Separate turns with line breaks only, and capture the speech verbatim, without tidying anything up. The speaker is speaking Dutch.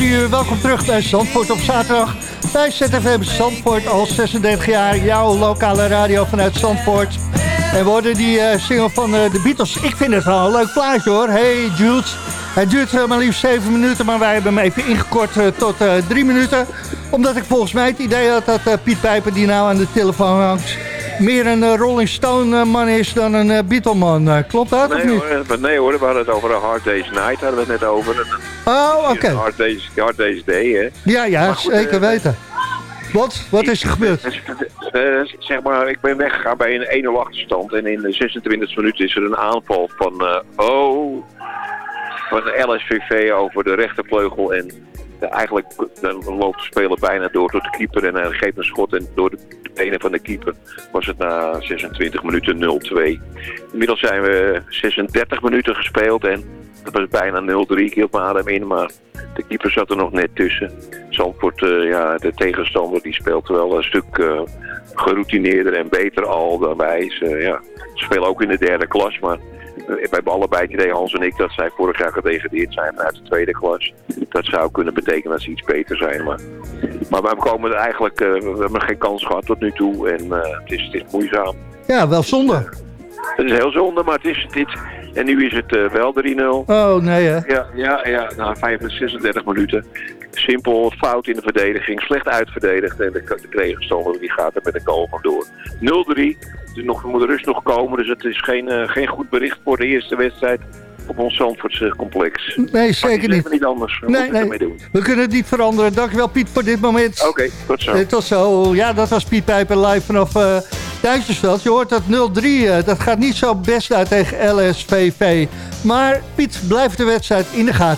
vier uur. Welkom terug bij Zandvoort op zaterdag. Bij Z F M Zandvoort al zesendertig jaar. Jouw lokale radio vanuit Zandvoort. En we hoorden die uh, single van uh, de Beatles. Ik vind het wel een leuk plaatje hoor. Hey Jude. Hij duurt uh, maar liefst zeven minuten. Maar wij hebben hem even ingekort uh, tot uh, drie minuten. Omdat ik volgens mij het idee had dat uh, Piet Pijper die nou aan de telefoon hangt... meer een uh, Rolling Stone uh, man is dan een uh, Beatle man. Uh, klopt dat
nee,
of niet?
Hoor, nee hoor, we hadden het over een Hard Day's Night. Hadden we het net over.
Oh, oké. Okay.
Hard Day's, Hard Day's Day, hè.
Ja, ja, goed, zeker uh, weten. Wat? Wat is er gebeurd?
Uh, zeg maar, ik ben weggegaan bij een één nul achterstand. En in de zesentwintigste minuut is er een aanval van... Uh, oh... van de L S V V over de rechtervleugel. En uh, eigenlijk uh, loopt de speler bijna door tot de keeper. En hij geeft een schot. En door de benen van de keeper was het na zesentwintig minuten nul twee. Inmiddels zijn we zesendertig minuten gespeeld. En dat was bijna nul drie. Ik hield mijn adem in, maar de keeper zat er nog net tussen. Zandvoort, uh, ja, de tegenstander, die speelt wel een stuk uh, geroutineerder en beter al dan wij. Uh, ja, ze spelen ook in de derde klas, maar uh, we hebben allebei het idee, Hans en ik, dat zij vorig jaar gedegradeerd zijn uit de tweede klas. Dat zou kunnen betekenen dat ze iets beter zijn, maar... Maar we komen er eigenlijk, uh, we hebben geen kans gehad tot nu toe en uh, het, is, het is moeizaam.
Ja, wel zonde.
Het is, uh, het is heel zonde, maar het is dit. En nu is het uh, wel drie nul.
Oh, nee hè?
Ja, ja, ja, na zesendertig minuten. Simpel, fout in de verdediging, slecht uitverdedigd. En de, de tegenstander die gaat er met een goal vandoor. nul drie, dus nog, moet de rust nog komen, dus het is geen, uh, geen goed bericht voor de eerste wedstrijd op ons Zandvoortse complex.
Nee, zeker niet.
niet anders. We
nee, nee.
Doen.
We kunnen het niet veranderen. Dankjewel Piet voor dit moment.
Oké, okay, tot zo.
Eh, tot zo. Ja, dat was Piet Pijper live vanaf uh, Duitsersveld. Je hoort dat nul drie, uh, dat gaat niet zo best uit tegen L S V V. Maar Piet, blijft de wedstrijd in de gaten